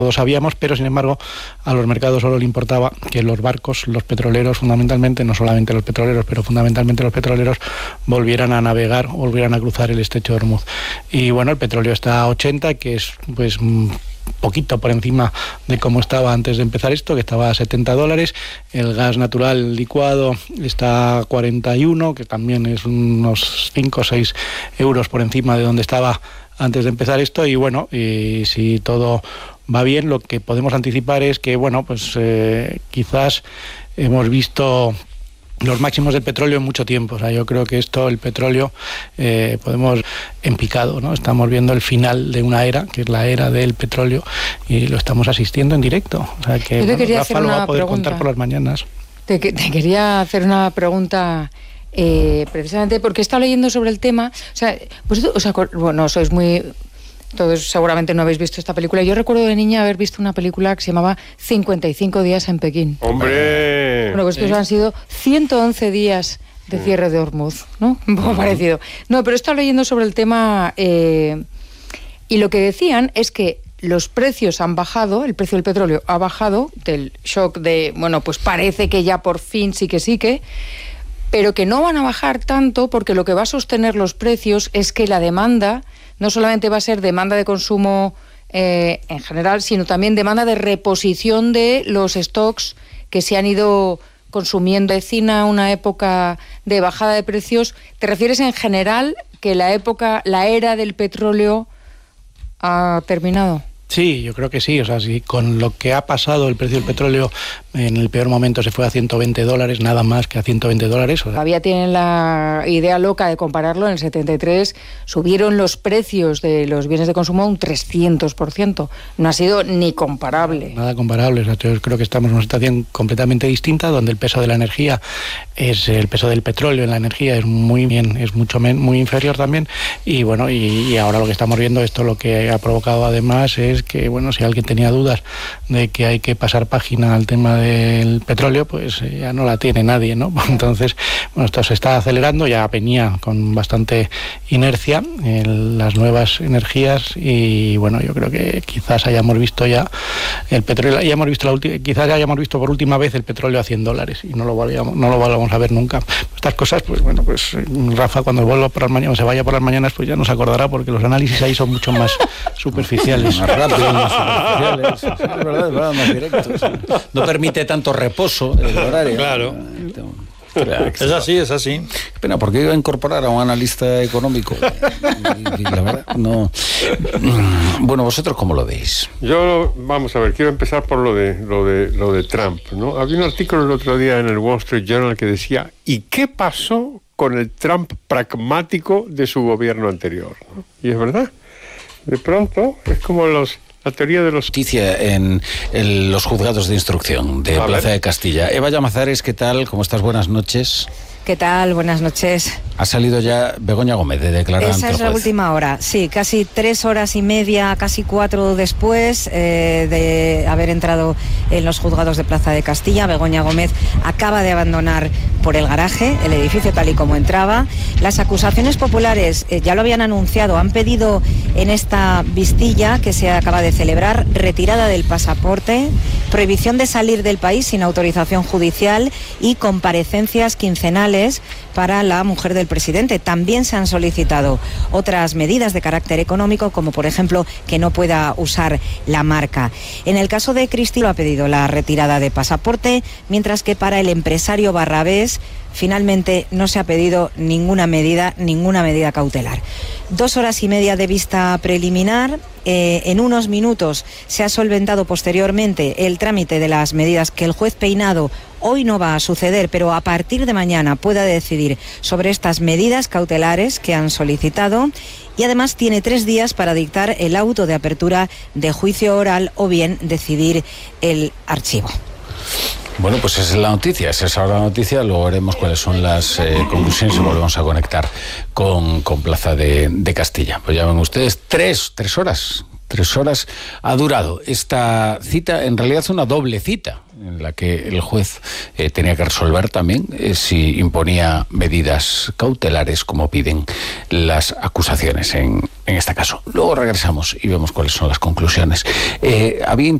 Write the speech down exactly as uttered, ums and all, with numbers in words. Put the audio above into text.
todos sabíamos, pero sin embargo a los mercados solo le importaba que los barcos, los petroleros fundamentalmente, no solamente los petroleros, pero fundamentalmente los petroleros volvieran a navegar, volvieran a cruzar el estrecho de Hormuz. Y bueno, el petróleo está a ochenta, que es pues poquito por encima de cómo estaba antes de empezar esto, que estaba a setenta dólares. El gas natural licuado está a cuarenta y uno, que también es unos cinco o seis euros por encima de donde estaba antes de empezar esto. Y bueno, y si todo va bien, lo que podemos anticipar es que, bueno, pues eh, quizás hemos visto los máximos del petróleo en mucho tiempo. O sea, yo creo que esto, el petróleo, eh, podemos en picado, ¿no? Estamos viendo el final de una era, que es la era del petróleo, y lo estamos asistiendo en directo. O sea, que bueno, Rafa lo va a poder pregunta. contar por las mañanas. Te, te quería hacer una pregunta, eh, precisamente porque he estado leyendo sobre el tema. O sea, vosotros, o sea, bueno, sois muy... Todos seguramente no habéis visto esta película. Yo recuerdo de niña haber visto una película que se llamaba cincuenta y cinco días en Pekín. ¡Hombre! Bueno, pues estos ¿Sí? han sido ciento once días de cierre de Hormuz, ¿no? Un poco uh-huh. parecido. No, pero he estado leyendo sobre el tema eh, y lo que decían es que los precios han bajado, el precio del petróleo ha bajado del shock de, bueno, pues parece que ya por fin sí que sí que, pero que no van a bajar tanto porque lo que va a sostener los precios es que la demanda no solamente va a ser demanda de consumo eh, en general, sino también demanda de reposición de los stocks que se han ido consumiendo. Vecina una época de bajada de precios. ¿Te refieres en general que la época, la era del petróleo ha terminado? Sí, yo creo que sí. O sea, si con lo que ha pasado el precio del petróleo en el peor momento se fue a ciento veinte dólares, nada más que a ciento veinte dólares. O sea. Todavía tienen la idea loca de compararlo. En el setenta y tres subieron los precios de los bienes de consumo un trescientos por ciento. No ha sido ni comparable. Nada comparable. O sea, yo creo que estamos en una situación completamente distinta, donde el peso de la energía es el peso del petróleo en la energía es muy bien, es mucho men, muy inferior también. Y bueno, y, y ahora lo que estamos viendo, esto lo que ha provocado además es que, bueno, si alguien tenía dudas de que hay que pasar página al tema del petróleo, pues eh, ya no la tiene nadie, ¿no? Entonces, bueno, esto se está acelerando, ya venía con bastante inercia en las nuevas energías y, bueno, yo creo que quizás hayamos visto ya el petróleo, hayamos visto la ulti- quizás ya hayamos visto por última vez el petróleo a cien dólares y no lo vayamos, no lo vamos a ver nunca. Estas cosas, pues bueno, pues Rafa cuando vuelva por las mañanas, se vaya por las mañanas, pues ya no se acordará, porque los análisis ahí son mucho más superficiales. Más rápido, más superficiales. Sí, es verdad, es verdad, más directos. No permite tanto reposo el horario. Claro. Claro, es así, es así. Qué pena, porque iba a incorporar a un analista económico. Y, y la verdad, no. Bueno, ¿vosotros cómo lo veis? Yo, vamos a ver, quiero empezar por lo de lo de lo de Trump, ¿no? Había un artículo el otro día en el Wall Street Journal que decía, ¿y qué pasó con el Trump pragmático de su gobierno anterior? ¿No? Y es verdad. De pronto es como los la teoría de los... Noticia en, en los juzgados de instrucción de a Plaza ver. de Castilla. Eva Llamazares, ¿qué tal? ¿Cómo estás? Buenas noches. ¿Qué tal? Buenas noches. Ha salido ya Begoña Gómez de declarar ante el juez. Esa es la última hora, sí, casi tres horas y media, casi cuatro después eh, de haber entrado en los juzgados de Plaza de Castilla. Begoña Gómez acaba de abandonar por el garaje el edificio tal y como entraba. Las acusaciones populares eh, ya lo habían anunciado, han pedido en esta vistilla que se acaba de celebrar retirada del pasaporte, prohibición de salir del país sin autorización judicial y comparecencias quincenales para la mujer del presidente. También se han solicitado otras medidas de carácter económico, como por ejemplo que no pueda usar la marca. En el caso de Cristi lo ha pedido la retirada de pasaporte, mientras que para el empresario Barrabés finalmente no se ha pedido ninguna medida, ninguna medida cautelar. Dos horas y media de vista preliminar. Eh, en unos minutos se ha solventado posteriormente el trámite de las medidas que el juez Peinado hoy no va a suceder, pero a partir de mañana pueda decidir sobre estas medidas cautelares que han solicitado, y además tiene tres días para dictar el auto de apertura de juicio oral o bien decidir el archivo. Bueno, pues esa es la noticia, esa es ahora la noticia, luego veremos cuáles son las eh, conclusiones y volvemos a conectar con, con Plaza de, de Castilla. Pues ya ven ustedes, tres, tres horas, Tres horas ha durado esta cita, en realidad una doble cita, en la que el juez eh, tenía que resolver también eh, si imponía medidas cautelares como piden las acusaciones en, en este caso. Luego regresamos y vemos cuáles son las conclusiones. Eh, había